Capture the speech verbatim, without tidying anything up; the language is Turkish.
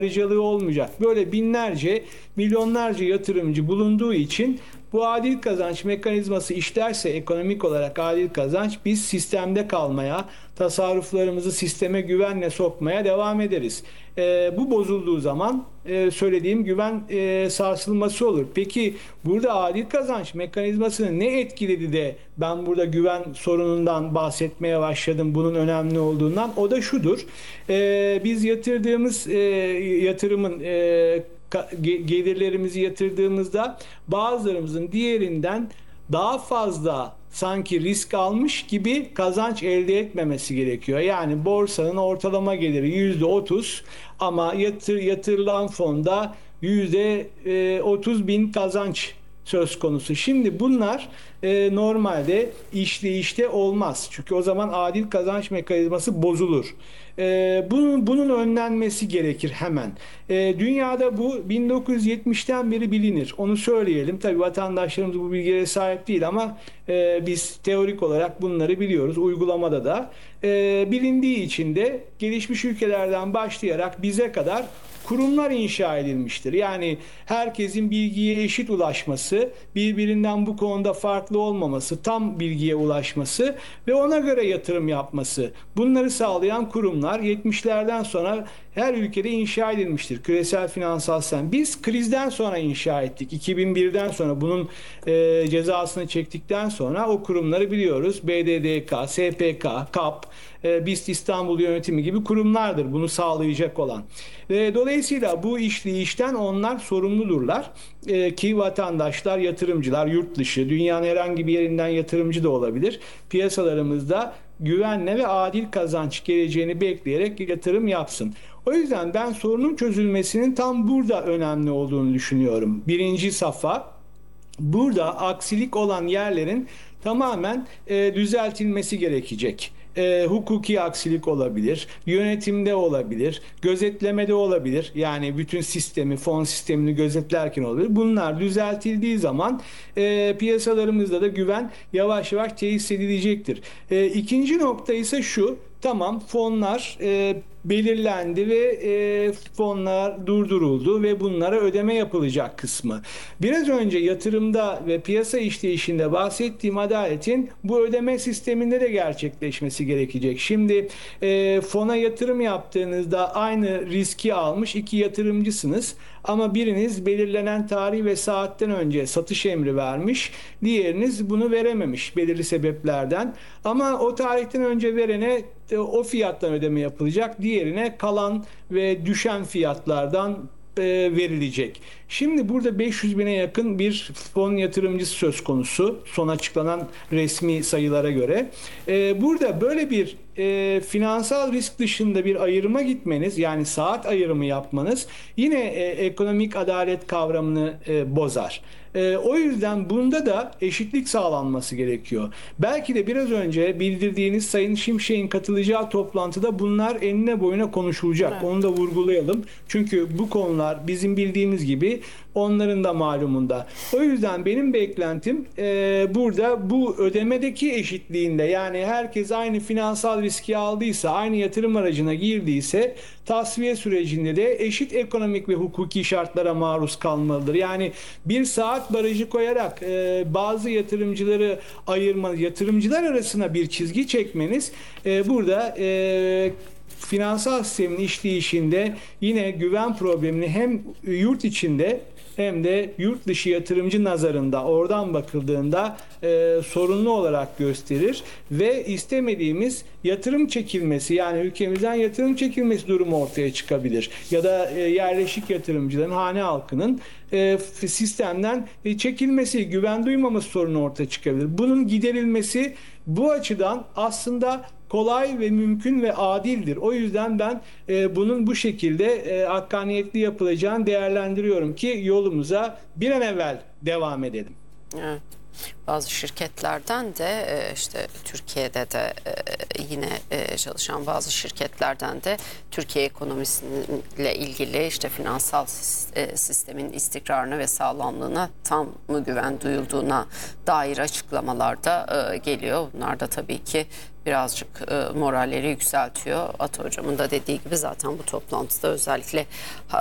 ayrıcalığı olmayacak. Böyle binlerce, milyonlarca yatırımcı bulunduğu için bu adil kazanç mekanizması işlerse, ekonomik olarak adil kazanç, biz sistemde kalmaya, tasarruflarımızı sisteme güvenle sokmaya devam ederiz. E, bu bozulduğu zaman e, söylediğim güven e, sarsılması olur. Peki burada adil kazanç mekanizmasını ne etkiledi de ben burada güven sorunundan bahsetmeye başladım, bunun önemli olduğundan? O da şudur: e, biz yatırdığımız e, yatırımın e, gelirlerimizi yatırdığımızda bazılarımızın diğerinden daha fazla sanki risk almış gibi kazanç elde etmemesi gerekiyor. Yani borsanın ortalama geliri yüzde otuz ama yatır, yatırılan fonda yüzde otuz bin kazanç söz konusu. Şimdi bunlar e, normalde işleyişte olmaz. Çünkü o zaman adil kazanç mekanizması bozulur. E, bunun, bunun önlenmesi gerekir hemen. E, dünyada bu bin dokuz yüz yetmişten beri bilinir. Onu söyleyelim. Tabii vatandaşlarımız bu bilgilere sahip değil ama e, biz teorik olarak bunları biliyoruz. Uygulamada da e, bilindiği için de gelişmiş ülkelerden başlayarak bize kadar kurumlar inşa edilmiştir. Yani herkesin bilgiye eşit ulaşması, birbirinden bu konuda farklı olmaması, tam bilgiye ulaşması ve ona göre yatırım yapması. Bunları sağlayan kurumlar yetmişlerden sonra her ülkede inşa edilmiştir. Küresel finansal sistem. Biz krizden sonra inşa ettik. iki bin birden sonra bunun e, cezasını çektikten sonra o kurumları biliyoruz. B D D K, S P K, KAP, e, BIST İstanbul Yönetimi gibi kurumlardır bunu sağlayacak olan. E, dolayısıyla bu işleyişten onlar sorumludurlar. E, ki vatandaşlar, yatırımcılar, yurt dışı, dünyanın herhangi bir yerinden yatırımcı da olabilir. Piyasalarımızda güvenle ve adil kazanç geleceğini bekleyerek yatırım yapsın. O yüzden ben sorunun çözülmesinin tam burada önemli olduğunu düşünüyorum. Birinci safha, burada aksilik olan yerlerin tamamen e, düzeltilmesi gerekecek. E, hukuki aksilik olabilir, yönetimde olabilir, gözetlemede olabilir. Yani bütün sistemi, fon sistemini gözetlerken olabilir. Bunlar düzeltildiği zaman e, piyasalarımızda da güven yavaş yavaş tesis edilecektir. E, ikinci nokta ise şu: tamam, fonlar e, belirlendi ve e, fonlar durduruldu ve bunlara ödeme yapılacak kısmı. Biraz önce yatırımda ve piyasa işleyişinde bahsettiğim adaletin bu ödeme sisteminde de gerçekleşmesi gerekecek. Şimdi e, fona yatırım yaptığınızda aynı riski almış iki yatırımcısınız ama biriniz belirlenen tarih ve saatten önce satış emri vermiş, diğeriniz bunu verememiş belirli sebeplerden. Ama o tarihten önce verene o fiyattan ödeme yapılacak, diğerine kalan ve düşen fiyatlardan e, verilecek. Şimdi burada beş yüz bine yakın bir fon yatırımcısı söz konusu son açıklanan resmi sayılara göre. E, burada böyle bir e, finansal risk dışında bir ayrıma gitmeniz, yani saat ayrımı yapmanız yine e, ekonomik adalet kavramını e, bozar. E, o yüzden bunda da eşitlik sağlanması gerekiyor. Belki de biraz önce bildirdiğiniz Sayın Şimşek'in katılacağı toplantıda bunlar enine boyuna konuşulacak. Evet. Onu da vurgulayalım. Çünkü bu konular bizim bildiğimiz gibi onların da malumunda. O yüzden benim beklentim e, burada bu ödemedeki eşitliğinde, yani herkes aynı finansal riski aldıysa, aynı yatırım aracına girdiyse tasfiye sürecinde de eşit ekonomik ve hukuki şartlara maruz kalmalıdır. Yani bir saat barajı koyarak e, bazı yatırımcıları ayırmanız, yatırımcılar arasına bir çizgi çekmeniz e, burada e, finansal sistemin işleyişinde yine güven problemini hem yurt içinde hem de yurt dışı yatırımcı nazarında, oradan bakıldığında e, sorunlu olarak gösterir ve istemediğimiz yatırım çekilmesi, yani ülkemizden yatırım çekilmesi durumu ortaya çıkabilir. Ya da e, yerleşik yatırımcıların, hane halkının e, sistemden e, çekilmesi, güven duymaması sorunu ortaya çıkabilir. Bunun giderilmesi bu açıdan aslında kolay ve mümkün ve adildir. O yüzden ben e, bunun bu şekilde e, hakkaniyetli yapılacağını değerlendiriyorum ki yolumuza bir an evvel devam edelim. Evet. Bazı şirketlerden de işte Türkiye'de de yine çalışan bazı şirketlerden de Türkiye ekonomisiyle ilgili işte finansal sistemin istikrarına ve sağlamlığına tam mı güven duyulduğuna dair açıklamalar da geliyor. Bunlar da tabii ki birazcık e, moralleri yükseltiyor. Ata Hocam'ın da dediği gibi zaten bu toplantıda özellikle